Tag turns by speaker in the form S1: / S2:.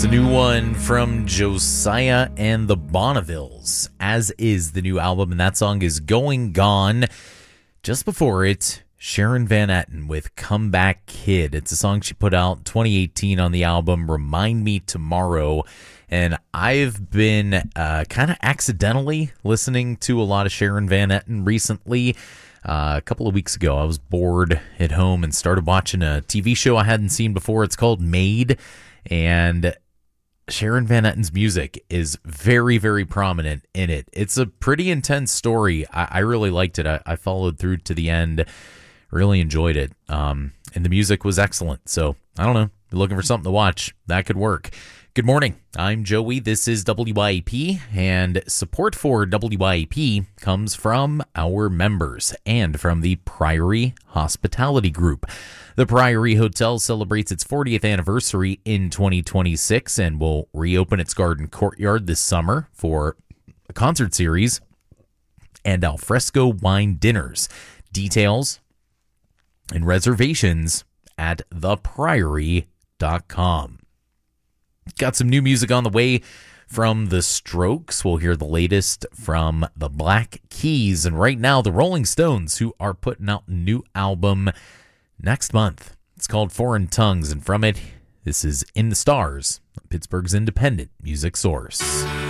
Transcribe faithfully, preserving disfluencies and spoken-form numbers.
S1: a new one from Josiah and the Bonnevilles, as is the new album, and that song is Going Gone. Just before it, Sharon Van Etten with Comeback Kid. It's a song she put out twenty eighteen on the album Remind Me Tomorrow, and I've been uh, kind of accidentally listening to a lot of Sharon Van Etten recently. Uh, a couple of weeks ago, I was bored at home and started watching a T V show I hadn't seen before. It's called Made, and Sharon Van Etten's music is very, very prominent in it. It's a pretty intense story. I, I really liked it. I, I followed through to the end. Really enjoyed it. Um, and the music was excellent. So, I don't know. You're looking for something to watch. That could work. Good morning. I'm Joey. This is W Y A P, and support for W Y A P comes from our members and from the Priory Hospitality Group. The Priory Hotel celebrates its fortieth anniversary in twenty twenty-six and will reopen its garden courtyard this summer for a concert series and alfresco wine dinners. Details and reservations at the priory dot com. Got some new music on the way from The Strokes. We'll hear the latest from the Black Keys. And right now, the Rolling Stones, who are putting out a new album next month. It's called Foreign Tongues. And from it, this is In the Stars, Pittsburgh's independent music source.